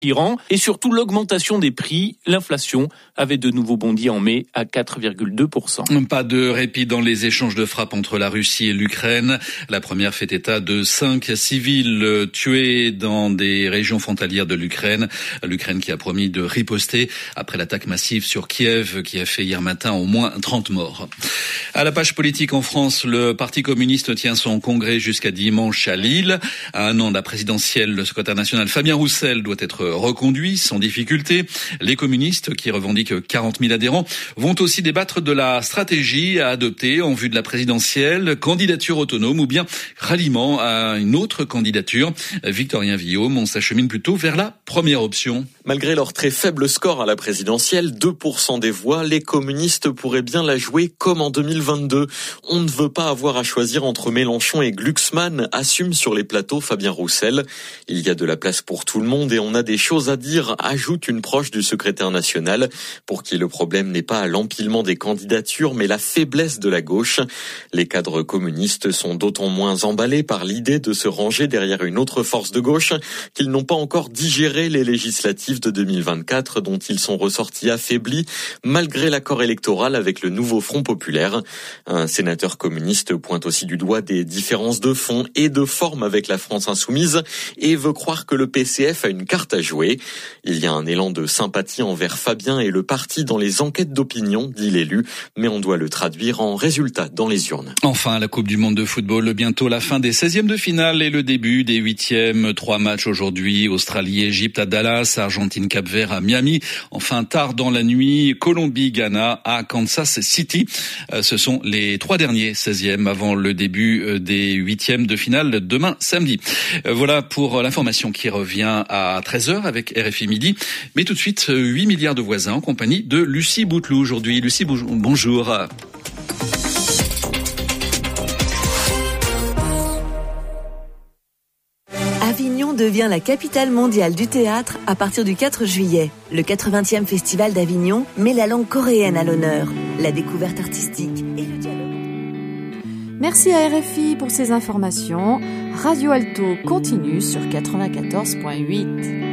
Iran et surtout l'augmentation des prix. L'inflation avait de nouveau bondi en mai à 4,2%. Pas de répit dans les échanges de frappes entre la Russie et l'Ukraine. La première fait état de 5 civils tués dans des régions frontalières de l'Ukraine. L'Ukraine qui a promis de riposter après l'attaque massive sur Kiev qui a fait hier matin au moins 30 morts. À la page politique en France, le Parti communiste tient son congrès jusqu'à dimanche à Lille. À un an de la présidentielle, le secrétaire national Fabien Roussel doit être reconduit sans difficulté. Les communistes, qui revendiquent 40 000 adhérents, vont aussi débattre de la stratégie à adopter en vue de la présidentielle, candidature autonome ou bien ralliement à une autre candidature. Victorien Villaume, on s'achemine plutôt vers la première option. Malgré leur très faible score à la présidentielle, 2% des voix, les communistes pourraient bien la jouer comme en 2022. On ne veut pas avoir à choisir entre Mélenchon et Glucksmann, assume sur les plateaux Fabien Roussel. Il y a de la place pour tout le monde et on a des choses à dire, ajoute une proche du secrétaire national, pour qui le problème n'est pas l'empilement des candidatures, mais la faiblesse de la gauche. Les cadres communistes sont d'autant moins emballés par l'idée de se ranger derrière une autre force de gauche qu'ils n'ont pas encore digéré les législatives de 2024 dont ils sont ressortis affaiblis malgré l'accord électoral avec le nouveau Front populaire. Un sénateur communiste pointe aussi du doigt des différences de fond et de forme avec la France insoumise et veut croire que le PCF a une carte à jouer. Il y a un élan de sympathie envers Fabien et le parti dans les enquêtes d'opinion, dit l'élu, mais on doit le traduire en résultats dans les urnes. Enfin, la Coupe du Monde de football, bientôt la fin des 16e de finale et le début des 8e. 3 matchs aujourd'hui, Australie-Égypte à Dallas, Argentine-Cap-Vert à Miami. Enfin, tard dans la nuit, Colombie-Ghana à Kansas City. Ce sont les 3 derniers 16e avant le début des 8e de finale demain samedi. Voilà pour l'information qui revient à 13h avec RFI Midi. Mais tout de suite, 8 milliards de voisins en compagnie de Lucie Bouteloup aujourd'hui. Lucie, bonjour. Avignon devient la capitale mondiale du théâtre à partir du 4 juillet. Le 80e Festival d'Avignon met la langue coréenne à l'honneur, la découverte artistique et le dialogue. Merci à RFI pour ces informations. Radio Alto continue sur 94.8.